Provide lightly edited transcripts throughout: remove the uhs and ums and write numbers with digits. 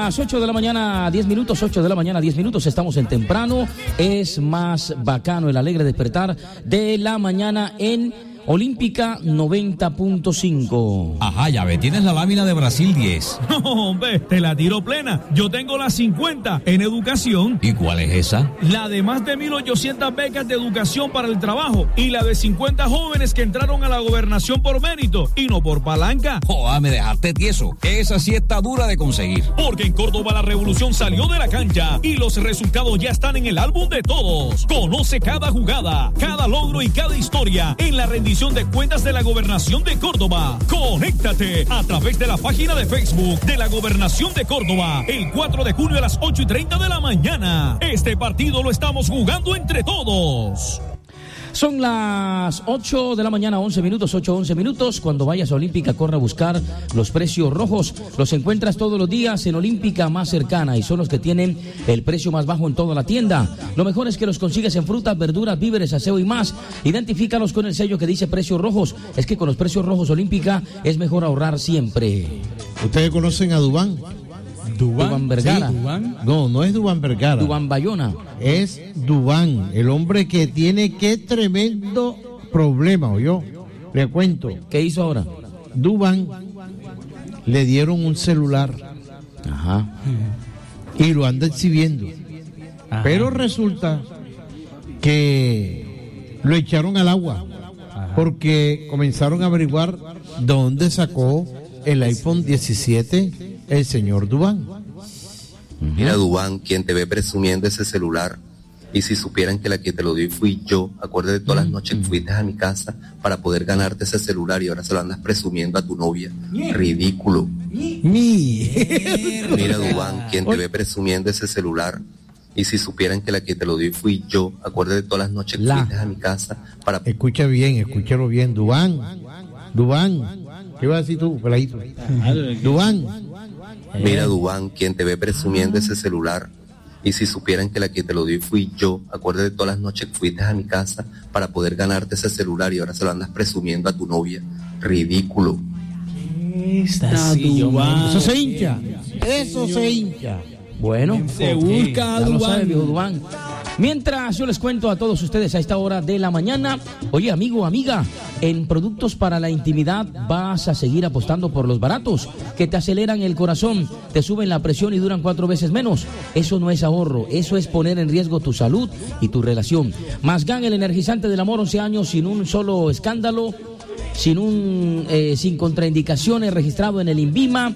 las 8 de la mañana, 10 minutos, 8 de la mañana, 10 minutos, estamos en temprano. Es más bacano el alegre despertar de la mañana en Olímpica 90.5. Ajá, ya ve, tienes la lámina de Brasil 10. No, hombre, te la tiro plena. Yo tengo la 50 en educación. ¿Y cuál es esa? La de más de 1,800 becas de educación para el trabajo y la de 50 jóvenes que entraron a la gobernación por mérito y no por palanca. Joder, me dejaste tieso. Esa sí está dura de conseguir. Porque en Córdoba la revolución salió de la cancha y los resultados ya están en el álbum de todos. Conoce cada jugada, cada logro y cada historia en la rendición de cuentas de la Gobernación de Córdoba. Conéctate a través de la página de Facebook de la Gobernación de Córdoba el 4 de junio a las 8:30 de la mañana. Este partido lo estamos jugando entre todos. Son las 8 de la mañana, 11 minutos, 8:11 minutos. Cuando vayas a Olímpica, corre a buscar los precios rojos. Los encuentras todos los días en Olímpica más cercana y son los que tienen el precio más bajo en toda la tienda. Lo mejor es que los consigues en frutas, verduras, víveres, aseo y más. Identifícalos con el sello que dice precios rojos. Es que con los precios rojos Olímpica es mejor ahorrar siempre. ¿Ustedes conocen a Dubán? Dubán Vergara. Sí, Dubán. No, no es Dubán Vergara. Dubán Bayona. Es Dubán, el hombre que tiene qué tremendo problema, ¿oyó? Le cuento. ¿Qué hizo ahora? Dubán le dieron un celular. Ajá. Y lo anda exhibiendo. Ajá. Pero resulta que lo echaron al agua. Ajá. Porque comenzaron a averiguar dónde sacó el iPhone 17 el señor Dubán. Mira, Dubán, quien te ve presumiendo ese celular, y si supieran que la que te lo dio fui yo, acuérdate de todas las noches que fuiste a mi casa para poder ganarte ese celular y ahora se lo andas presumiendo a tu novia. Ridículo. Mira, Dubán, quien te ve presumiendo ese celular, y si supieran que la que te lo dio fui yo, acuérdate de todas las noches que fuiste a mi casa para... Escucha bien, escúchalo bien, Dubán, ¿qué vas a decir tú, peladito? Dubán. Mira, Dubán, quien te ve presumiendo ese celular, y si supieran que la que te lo dio fui yo, acuérdate de todas las noches que fuiste a mi casa para poder ganarte ese celular y ahora se lo andas presumiendo a tu novia. Ridículo. Eso se hincha. Eso se hincha. Bueno, se busca ya Dubán. Lo sabe, viejo Dubán. Mientras yo les cuento a todos ustedes a esta hora de la mañana, oye, amigo, amiga, en productos para la intimidad vas a seguir apostando por los baratos, que te aceleran el corazón, te suben la presión y duran 4 veces menos. Eso no es ahorro, eso es poner en riesgo tu salud y tu relación. Masgan, el energizante del amor, 11 años sin un solo escándalo, sin contraindicaciones, registrado en el INVIMA.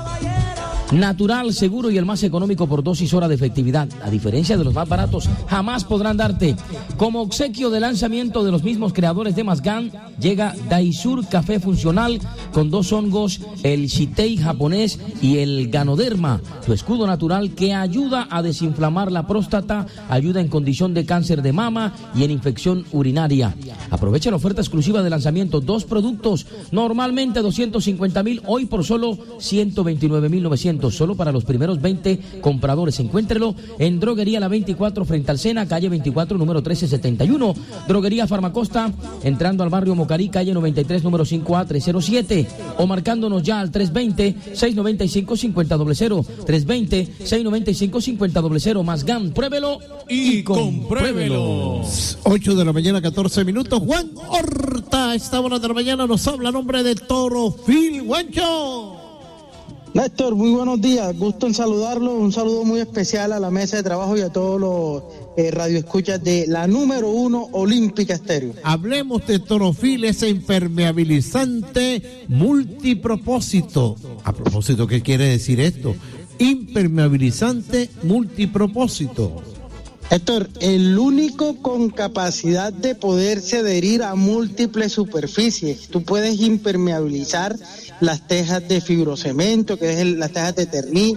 Natural, seguro y el más económico por dosis hora de efectividad. A diferencia de los más baratos, jamás podrán darte. Como obsequio de lanzamiento de los mismos creadores de Masgan, llega Daisur Café Funcional con 2 hongos, el Shitei japonés y el Ganoderma, tu escudo natural que ayuda a desinflamar la próstata, ayuda en condición de cáncer de mama y en infección urinaria. Aprovecha la oferta exclusiva de lanzamiento, 2 productos, normalmente 250,000, hoy por solo 129,900. Solo para los primeros 20 compradores. Encuéntrelo en Droguería La 24 frente al Sena, calle 24, número 1371. Droguería Farmacosta, entrando al barrio Mocarí, calle 93, número 5A307. O marcándonos ya al 320-695-5000. 320-695-5000. Masgan, pruébelo y compruébelo. 8 de la mañana, 14 minutos. Juan Horta, a esta hora de la mañana nos habla a nombre de Toro Phil. Juancho. Néstor, muy buenos días, gusto en saludarlo, un saludo muy especial a la mesa de trabajo y a todos los radioescuchas de la número 1 Olímpica Estéreo. Hablemos de Torofil, ese impermeabilizante multipropósito. A propósito, ¿qué quiere decir esto? Impermeabilizante multipropósito. Héctor, el único con capacidad de poderse adherir a múltiples superficies. Tú puedes impermeabilizar las tejas de fibrocemento, que es las tejas de Terni,